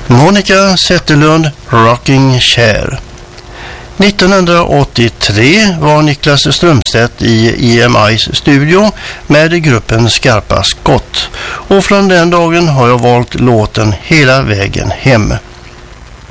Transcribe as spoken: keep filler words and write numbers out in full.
Monica Zetterlund, Rocking Chair. nittonhundraåttiotre var Niklas Strömstedt i E M I's studio med gruppen Skarpa Skott. Och från den dagen har jag valt låten Hela vägen hem.